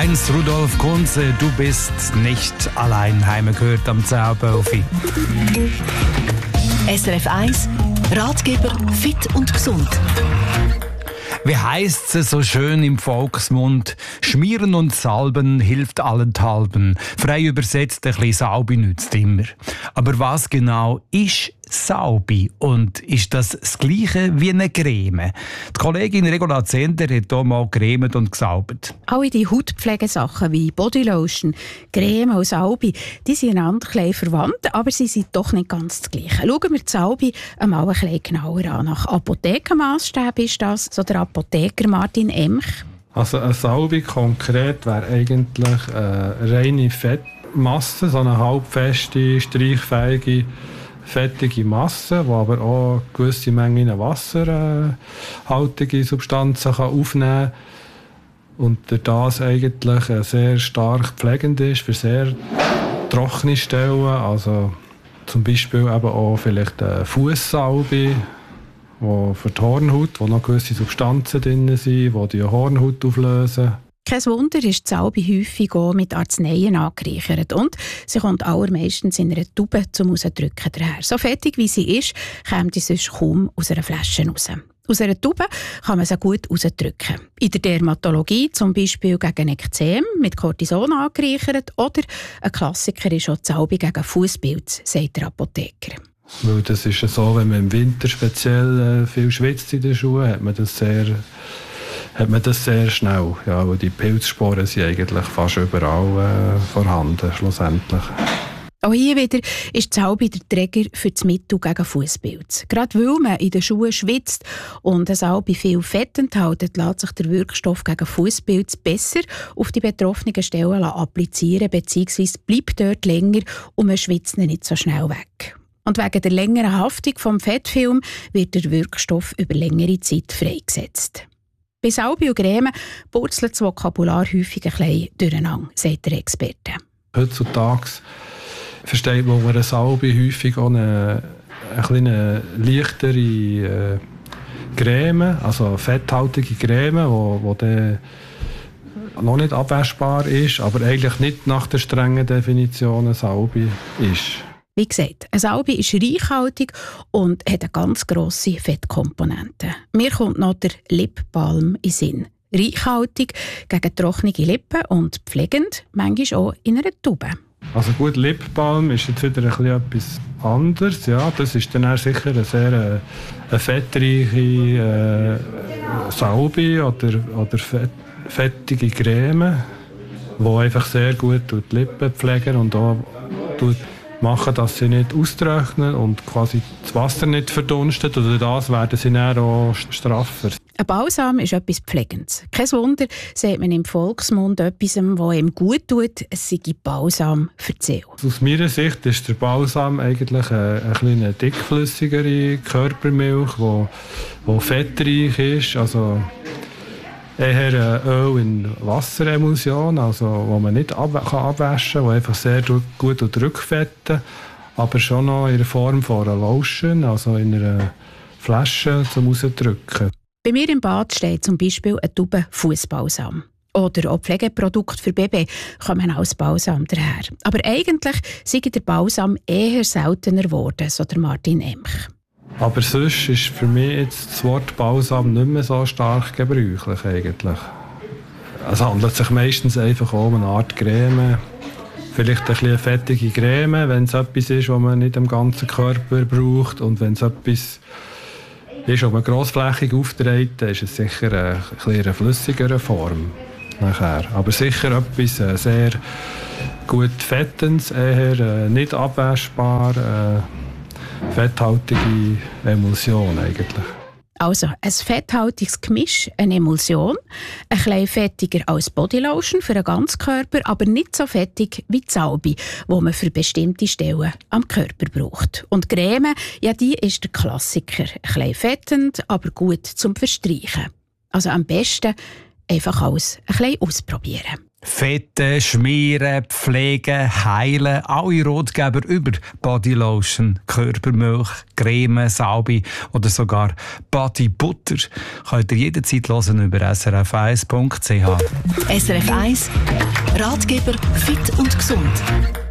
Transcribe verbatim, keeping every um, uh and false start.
eins, Rudolf Kunze, du bist nicht allein. Heime gehört am Zauberfi. S R F eins, Ratgeber fit und gesund. Wie heisst es so schön im Volksmund? Schmieren und salben hilft allenthalben. Frei übersetzt, ein bisschen Saubi nützt immer. Aber was genau ist Saubi? Und ist das das Gleiche wie eine Creme? Die Kollegin Regula Zender hat hier mal cremet und gesaubert. Alle die Hautpflegesachen wie Bodylotion, Creme und Saubi, die sind einander klein verwandt, aber sie sind doch nicht ganz das Gleiche. Schauen wir die Saubi einmal ein bisschen genauer an. Nach Apothekenmaßstäben ist das, so der Apotheker Martin Emch. Also eine Saubi konkret wäre eigentlich eine reine Fettmasse, so eine halbfeste, streichfähige, fettige Masse, die aber auch gewisse Mengen wasserhaltige Substanzen kann aufnehmen kann und durch das eigentlich sehr stark pflegend ist für sehr trockene Stellen, also zum Beispiel eben auch vielleicht eine Fußsalbe, wo für die Hornhaut, wo noch gewisse Substanzen drin sind, die die Hornhaut auflösen. Kein Wunder ist die Salbe häufig auch mit Arzneien angereichert und sie kommt allermeistens in einer Tube zum Rausdrücken daher. So fettig wie sie ist, kommt sie sonst kaum aus einer Flasche raus. Aus einer Tube kann man sie gut rausdrücken. In der Dermatologie zum Beispiel gegen Ekzem mit Cortison angereichert oder ein Klassiker ist auch die Salbe gegen Fußpilz, sagt der Apotheker. Weil das ist ja so, wenn man im Winter speziell äh, viel schwitzt in den Schuhen, hat man das sehr, hat man das sehr schnell. Ja, weil die Pilzsporen sind eigentlich fast überall äh, vorhanden, schlussendlich. Auch hier wieder ist die Salbe der Träger für das Mittel gegen Fußpilz. Gerade weil man in den Schuhen schwitzt und eine Salbe viel Fett enthält, lässt sich der Wirkstoff gegen Fußpilz besser auf die betroffenen Stellen applizieren, beziehungsweise bleibt dort länger und man schwitzt nicht so schnell weg. Und wegen der längeren Haftung vom Fettfilm wird der Wirkstoff über längere Zeit freigesetzt. Bei Salbe und Creme purzelt das Vokabular häufig ein bisschen durcheinander, sagt der Experte. Heutzutage versteht man unter einer Salbe häufig auch eine, eine leichtere äh, Creme, also fetthaltige Creme, die, die dann noch nicht abwaschbar ist, aber eigentlich nicht nach der strengen Definition eine Salbe ist. Wie gesagt, eine Salbe ist reichhaltig und hat eine ganz grosse Fettkomponente. Mir kommt noch der Lipbalm in den Sinn. Reichhaltig gegen trockene Lippen und pflegend, manchmal auch in einer Tube. Also gut, Lipbalm ist jetzt wieder ein bisschen etwas anderes. Ja, das ist dann auch sicher eine sehr äh, eine fettreiche äh, Salbe oder, oder fett, fettige Creme, die einfach sehr gut die Lippen pflegen und auch machen, dass sie nicht austrocknen und quasi das Wasser nicht verdunstet. Oder das werden sie dann auch straffer. Ein Balsam ist etwas Pflegendes. Kein Wunder, sagt man im Volksmund etwas, was ihm gut tut, es sei Balsam für die Seele. Aus meiner Sicht ist der Balsam eigentlich eine, eine kleine dickflüssigere Körpermilch, die fettreich ist. Also eher Öl in Wasseremulsion, also wo man nicht ab- kann abwaschen kann, die einfach sehr gut rückfetten, aber schon noch in der Form von einer Lotion, also in einer Flasche zum Rausdrücken. Bei mir im Bad steht zum Beispiel eine Tube Fußbalsam. Oder auch Pflegeprodukte für Baby kommen als Balsam daher. Aber eigentlich sei der Balsam eher seltener geworden, so der Martin Emch. Aber sonst ist für mich jetzt das Wort Balsam nicht mehr so stark gebräuchlich eigentlich. Es handelt sich meistens einfach um eine Art Creme. Vielleicht ein bisschen fettige Creme, wenn es etwas ist, was man nicht am ganzen Körper braucht. Und wenn es etwas ist, was man grossflächig aufträgt, dann ist es sicher eine, eine, eine flüssigere Form. Nachher. Aber sicher etwas sehr gut Fettendes, eher nicht abwaschbar. Äh, fetthaltige Emulsion eigentlich. Also ein fetthaltiges Gemisch, eine Emulsion, ein bisschen fettiger als Bodylotion für den ganzen Körper, aber nicht so fettig wie die Salbe, die man für bestimmte Stellen am Körper braucht. Und die Creme, ja, die ist der Klassiker. Ein bisschen fettend, aber gut zum Verstreichen. Also am besten einfach alles ein bisschen ausprobieren. Fetten, schmieren, pflegen, heilen, alle Ratgeber über Bodylotion, Körpermilch, Creme, Salbe oder sogar Bodybutter könnt ihr jederzeit hören über s r f eins punkt c h. S R F eins Ratgeber fit und gesund.